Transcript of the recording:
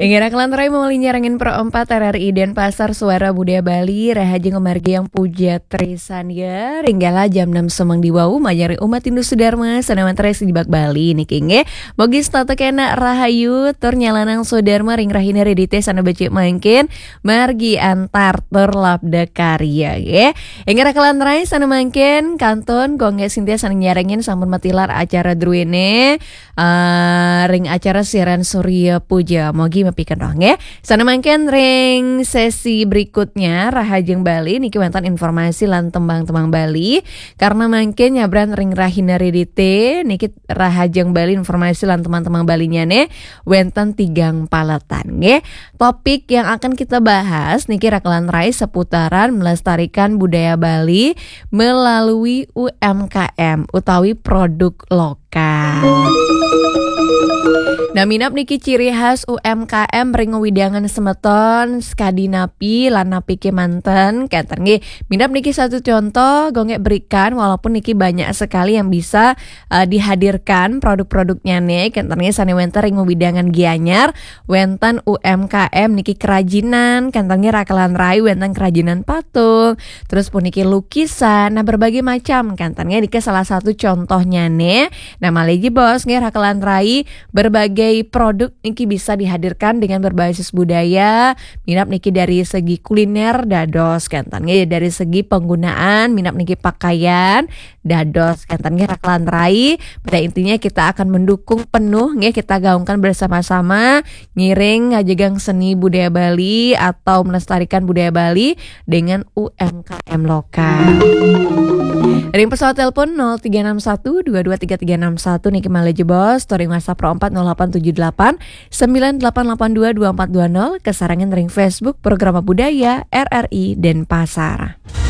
Ingin kelantarai memulai nyarangin Pro 4 RRI Denpasar Suara Budaya Bali Rahaji Ngomargi yang puja Trisania Ringgala jam 6 semang di wau Majari umat Hindu Sudarma Sanaman Tres di Bak Bali Nih kinge Bogi statu kena Rahayu Tur nyalanang Sudarma Ring Rahina Redite Sana becik mangkin Margi antar terlabda karya ya. Ingin kelantarai sana mangkin Kanton Gongge Sintia sana nyarangin Sampun matilar acara druine Ring acara siaran Surya Puja Mogi mepikan dong ya. Sana mangken ring sesi berikutnya Rahajeng Bali niki wonten informasi lan tembang-tembang Bali karena mangken nyabran ring Rahina Redite niki Rahajeng Bali informasi lan teman-teman Balinya ne wonten tigang palatan nggih. Topik yang akan kita bahas niki rakalan rai seputaran melestarikan budaya Bali melalui UMKM utawi produk lokal. Nah minap niki ciri khas UMKM ring widangan semeton skadinapi lan napi kemanten kenten nggih. Minap niki satu contoh gongek berikan walaupun niki banyak sekali yang bisa dihadirkan produk-produknya nih kenten nggih sane wenten ring widangan Gianyar wenten UMKM niki kerajinan kenten nggih rakalan rai wenten kerajinan patung terus pun niki lukisan nah berbagai macam kenten nggih niki salah satu contohnya nih. Nah malegi bos nggih rakalan rai berbagai produk niki bisa dihadirkan dengan berbasis budaya. Minap niki dari segi kuliner dados kenten nggih dari segi penggunaan minap niki pakaian dados kenten nggih rakalan rai. Pada intinya kita akan mendukung penuh nggih kita gaungkan bersama-sama ngiring ngajegang seni budaya Bali atau melestarikan budaya Bali dengan UMKM lokal. Ring pesawat telepon 0361 223361 niki maleje bos storing WhatsApp Pro 4 0878 9882 2420 kesarangan ring Facebook Program Budaya RRI Denpasar.